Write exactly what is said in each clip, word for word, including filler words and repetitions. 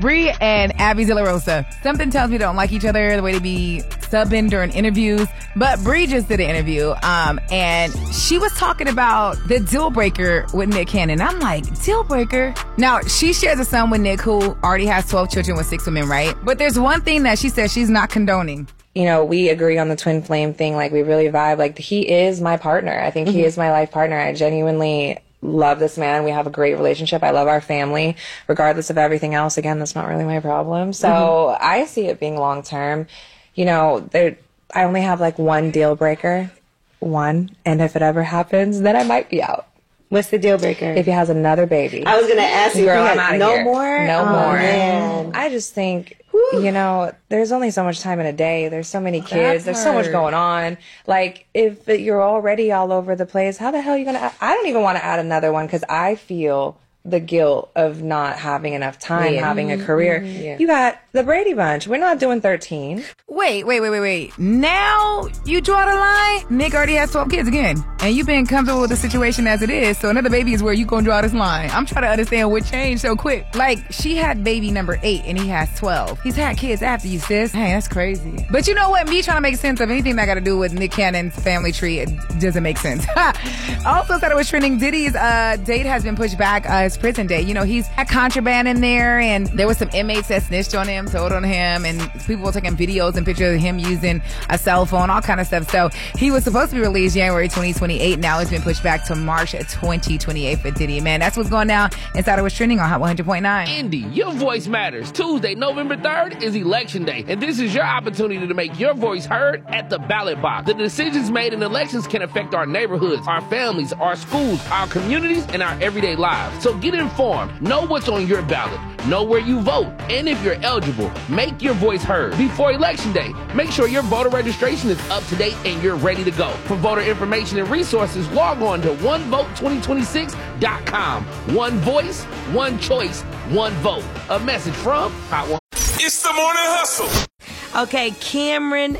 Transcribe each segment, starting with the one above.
Bree and Abby Zillarosa. Something tells me they don't like each other, the way they be subbing during interviews. But Bree just did an interview, um, and she was talking about the deal breaker with Nick Cannon. I'm like, deal breaker? Now, she shares a son with Nick who already has twelve children with six women, right? But there's one thing that she says she's not condoning. You know, we agree on the twin flame thing. Like, we really vibe. Like, he is my partner. I think mm-hmm. he is my life partner. I genuinely love this man. We have a great relationship. I love our family. Regardless of everything else, again, that's not really my problem. So mm-hmm. I see it being long term. You know, there, I only have like one deal breaker. One. And if it ever happens, then I might be out. What's the deal breaker? If he has another baby. I was going to ask you, girl, I'm out no here. more? No oh, more. Man. I just think, you know, there's only so much time in a day. There's so many kids. There's so much going on. Like, if you're already all over the place, how the hell are you going to... I don't even want to add another one because I feel the guilt of not having enough time, yeah. having a career. Mm-hmm. Yeah. You got the Brady Bunch. We're not doing thirteen. Wait, wait, wait, wait, wait. Now you draw the line? Nick already has twelve kids again. And you've been comfortable with the situation as it is. So another baby is where you gonna draw this line. I'm trying to understand what changed so quick. Like, she had baby number eight and he has twelve. He's had kids after you, sis. Hey, that's crazy. But you know what? Me trying to make sense of anything that got to do with Nick Cannon's family tree, it doesn't make sense. Also said it was trending. Diddy's uh, date has been pushed back, uh, his prison date. You know, he's had contraband in there, and there was some inmates that snitched on him, told on him, and people were taking videos and pictures of him using a cell phone, all kind of stuff. So he was supposed to be released January twenty twenty-eight. Now it's been pushed back to March twenty twenty-eight for Diddy. Man, that's what's going down inside of what's trending on Hot one hundred point nine. Indy, your voice matters. Tuesday, November third is election day, and this is your opportunity to make your voice heard at the ballot box. The decisions made in elections can affect our neighborhoods, our families, our schools, our communities, and our everyday lives. So get informed, know what's on your ballot, know where you vote, and if you're eligible, make your voice heard before election day. Make sure your voter registration is up to date and you're ready to go. For voter information and resources, log on to one vote twenty twenty-six dot com. One voice, one choice, one vote. A message from Hot one. It's the Morning Hustle. Okay, Cameron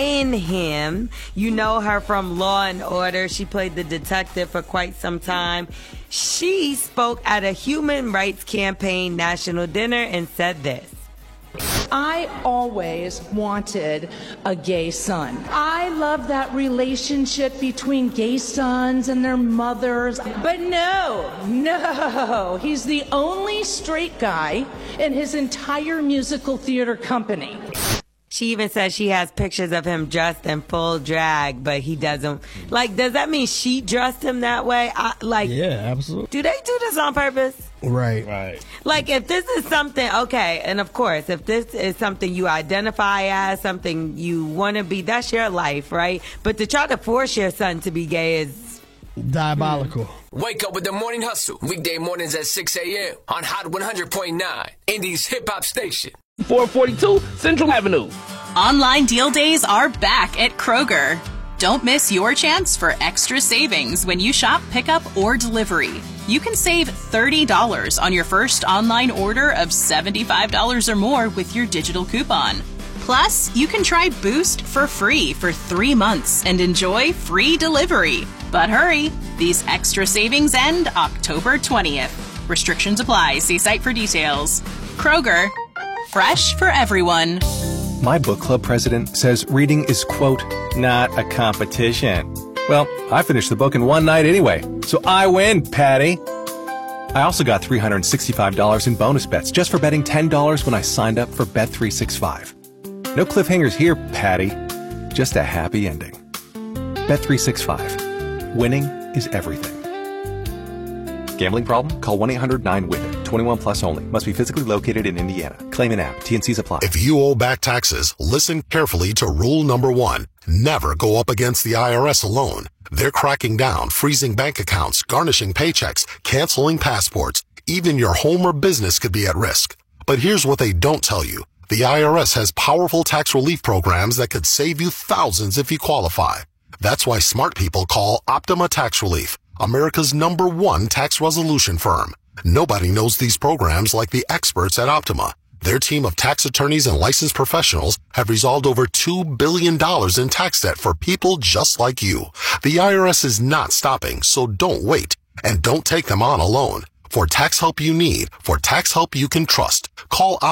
Mayhem. You know her from Law and Order. She played the detective for quite some time. She spoke at a Human Rights Campaign national dinner and said this. I always wanted a gay son. I love that relationship between gay sons and their mothers. But no, no, he's the only straight guy in his entire musical theater company. She even says she has pictures of him dressed in full drag, but he doesn't. Like, does that mean she dressed him that way? I, like, yeah, absolutely. Do they do this on purpose? Right, right. Like, if this is something, okay, and of course, if this is something you identify as, something you want to be, that's your life, right? But to try to force your son to be gay is diabolical. Wake up with the Morning Hustle, weekday mornings at six a.m. on Hot one hundred point nine, Indy's hip-hop station. four forty-two Central Avenue. Online deal days are back at Kroger. Don't miss your chance for extra savings when you shop pickup or delivery. You can save thirty dollars on your first online order of seventy-five dollars or more with your digital coupon. Plus, you can try Boost for free for three months and enjoy free delivery. But hurry, these extra savings end October twentieth. Restrictions apply. See site for details. Kroger, fresh for everyone. My book club president says reading is, quote, not a competition. Well, I finished the book in one night anyway, so I win, Patty. I also got three hundred sixty-five dollars in bonus bets just for betting ten dollars when I signed up for Bet three sixty-five. No cliffhangers here, Patty. Just a happy ending. Bet three sixty-five. Winning is everything. Gambling problem? Call one eight hundred nine with it. twenty-one plus only. Must be physically located in Indiana. Claim an app. T and C's apply. If you owe back taxes, listen carefully to rule number one. Never go up against the I R S alone. They're cracking down, freezing bank accounts, garnishing paychecks, canceling passports. Even your home or business could be at risk. But here's what they don't tell you. The I R S has powerful tax relief programs that could save you thousands if you qualify. That's why smart people call Optima Tax Relief, America's number one tax resolution firm. Nobody knows these programs like the experts at Optima. Their team of tax attorneys and licensed professionals have resolved over two billion dollars in tax debt for people just like you. The I R S is not stopping, so don't wait. And don't take them on alone. For tax help you need, for tax help you can trust, call